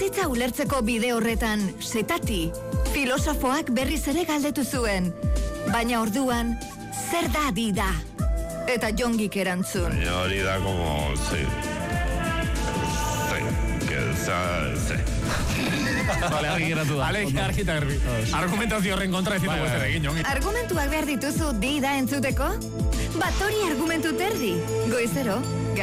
bizitza ulertzeko bide horretan, Setati, filosofoak berriz ere galdetu zuen. Baina orduan, zer da dida? Eta Jongik erantzun. Hori da como... Vale, argi geratu da. Argi eta garbi. Argumentazio horren kontra ez ditugu ezer egin, Jongi. Argumentuak behar dituzu dida entzuteko? Bat hori argumentu terdi. Goizero,